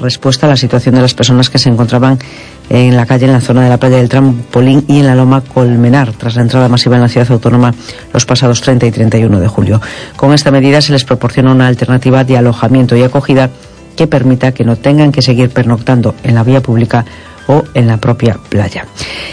respuesta a la situación de las personas que se encontraban en la calle en la zona de la playa del Trampolín y en la Loma Colmenar, tras la entrada masiva en la ciudad autónoma los pasados 30 y 31 de julio. Con esta medida se les proporciona una alternativa de alojamiento y acogida que permita que no tengan que seguir pernoctando en la vía pública o en la propia playa.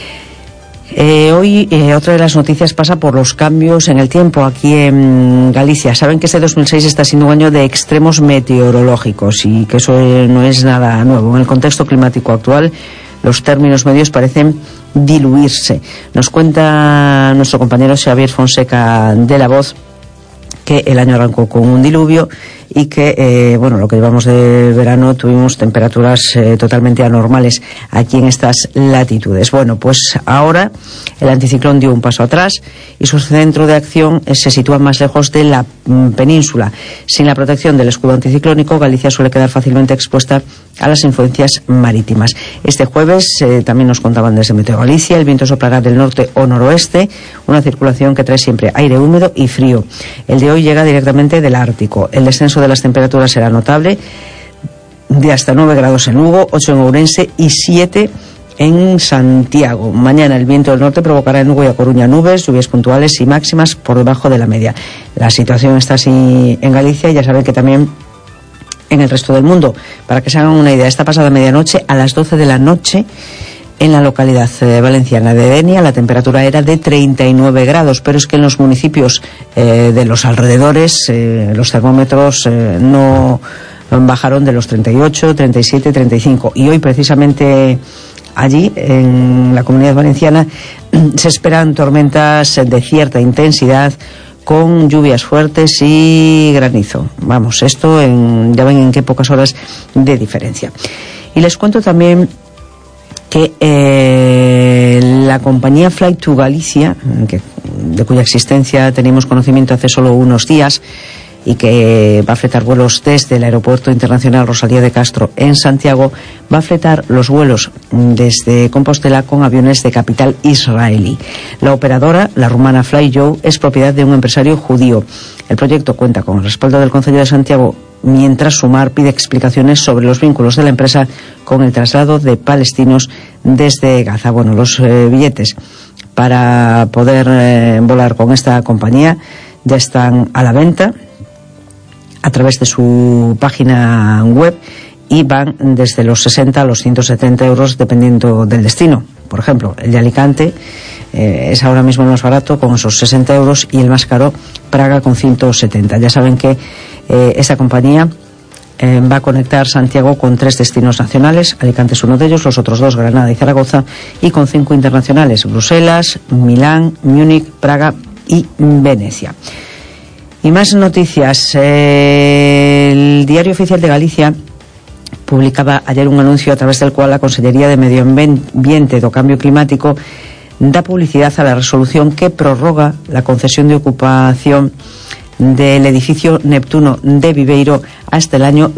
Hoy otra de las noticias pasa por los cambios en el tiempo aquí en Galicia. Saben que este 2006 está siendo un año de extremos meteorológicos y que eso no es nada nuevo. En el contexto climático actual, los términos medios parecen diluirse. Nos cuenta nuestro compañero Xavier Fonseca de La Voz que el año arrancó con un diluvio y que, lo que llevamos de verano tuvimos temperaturas totalmente anormales aquí en estas latitudes. Bueno, pues ahora el anticiclón dio un paso atrás y su centro de acción se sitúa más lejos de la península. Sin la protección del escudo anticiclónico, Galicia suele quedar fácilmente expuesta a las influencias marítimas. Este jueves también nos contaban desde Meteo Galicia, el viento soplará del norte o noroeste, una circulación que trae siempre aire húmedo y frío. El de hoy llega directamente del Ártico. El descenso de las temperaturas será notable, de hasta 9 grados en Lugo, 8 en Ourense y 7 en Santiago. Mañana el viento del norte provocará en Lugo y A Coruña nubes, lluvias puntuales y máximas por debajo de la media. La situación está así en Galicia y ya saben que también en el resto del mundo. Para que se hagan una idea, esta pasada medianoche, a las 12 de la noche, en la localidad valenciana de Denia, la temperatura era de 39 grados, pero es que en los municipios de los alrededores los termómetros no bajaron de los 38, 37, 35. Y hoy precisamente allí, en la Comunidad Valenciana, se esperan tormentas de cierta intensidad con lluvias fuertes y granizo. Vamos, esto ya ven en qué pocas horas de diferencia. Y les cuento también que la compañía Fly2Galicia, de cuya existencia teníamos conocimiento hace solo unos días y que va a fletar vuelos desde el Aeropuerto Internacional Rosalía de Castro en Santiago, va a fletar los vuelos desde Compostela con aviones de capital israelí. La operadora, la rumana FlyJoe, es propiedad de un empresario judío. El proyecto cuenta con el respaldo del Concello de Santiago, mientras Sumar pide explicaciones sobre los vínculos de la empresa con el traslado de palestinos desde Gaza. Bueno, los billetes para poder volar con esta compañía ya están a la venta a través de su página web y van desde los 60 a los 170 euros dependiendo del destino. Por ejemplo, el de Alicante es ahora mismo el más barato con esos 60 euros y el más caro Praga con 170. Ya saben que esta compañía va a conectar Santiago con 3 destinos nacionales. Alicante es uno de ellos, los otros 2 Granada y Zaragoza, y con 5 internacionales: Bruselas, Milán, Múnich, Praga y Venecia. Y más noticias. El Diario Oficial de Galicia publicaba ayer un anuncio a través del cual la Consellería de Medio Ambiente e do Cambio Climático da publicidad a la resolución que prorroga la concesión de ocupación del edificio Neptuno de Viveiro hasta el año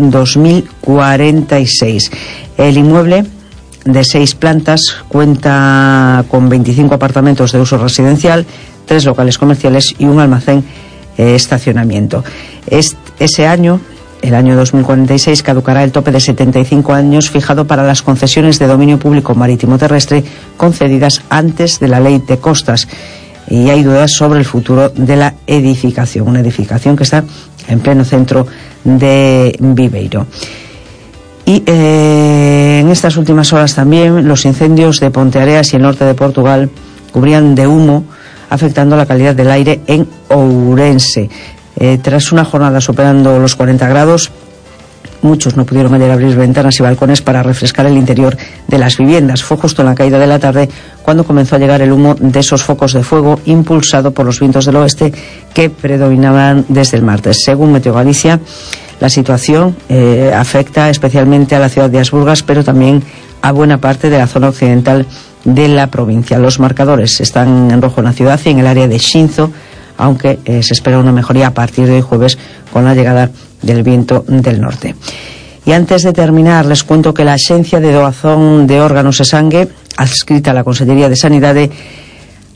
2046. El inmueble, de 6 plantas, cuenta con 25 apartamentos de uso residencial, 3 locales comerciales y un almacén estacionamiento. Ese año, el año 2046, caducará el tope de 75 años fijado para las concesiones de dominio público marítimo terrestre concedidas antes de la Ley de Costas. Y hay dudas sobre el futuro de la edificación, una edificación que está en pleno centro de Viveiro. Y en estas últimas horas también los incendios de Ponteareas y el norte de Portugal cubrían de humo, afectando la calidad del aire en Ourense. Tras una jornada superando los 40 grados, muchos no pudieron ayer abrir ventanas y balcones para refrescar el interior de las viviendas. Fue justo en la caída de la tarde cuando comenzó a llegar el humo de esos focos de fuego, impulsado por los vientos del oeste que predominaban desde el martes. Según Meteo Galicia, la situación afecta especialmente a la ciudad de Asburgas, pero también a buena parte de la zona occidental de la provincia. Los marcadores están en rojo en la ciudad y en el área de Xinzo, aunque se espera una mejoría a partir de hoy jueves con la llegada del viento del norte. Y antes de terminar, les cuento que la Axencia de Doazón de Órganos e Sangue, adscrita a la Consellería de Sanidade,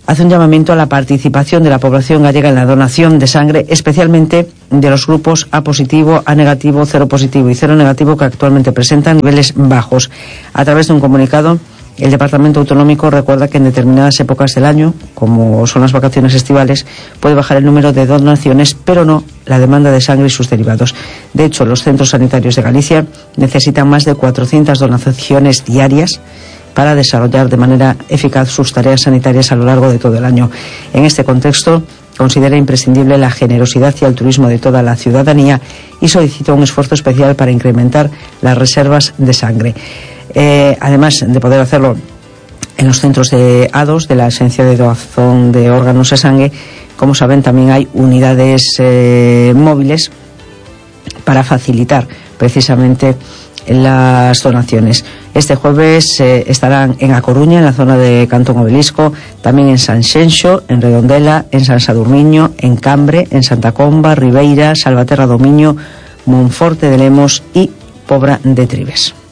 hace un llamamiento a la participación de la población gallega en la donación de sangre, especialmente de los grupos A positivo, A negativo, cero positivo y cero negativo, que actualmente presentan niveles bajos. A través de un comunicado, el Departamento Autonómico recuerda que en determinadas épocas del año, como son las vacaciones estivales, puede bajar el número de donaciones, pero no la demanda de sangre y sus derivados. De hecho, los centros sanitarios de Galicia necesitan más de 400 donaciones diarias para desarrollar de manera eficaz sus tareas sanitarias a lo largo de todo el año. En este contexto, considera imprescindible la generosidad y altruismo de toda la ciudadanía y solicita un esfuerzo especial para incrementar las reservas de sangre. Además de poder hacerlo en los centros de A2 de la Agencia de Donación de Órganos de Sangre, como saben, también hay unidades móviles para facilitar precisamente las donaciones. Este jueves estarán en A Coruña, en la zona de Cantón Obelisco, también en Sanxenxo, en Redondela, en San Sadurniño, en Cambre, en Santa Comba, Ribeira, Salvaterra do Miño, Monforte de Lemos y Pobra de Tribes.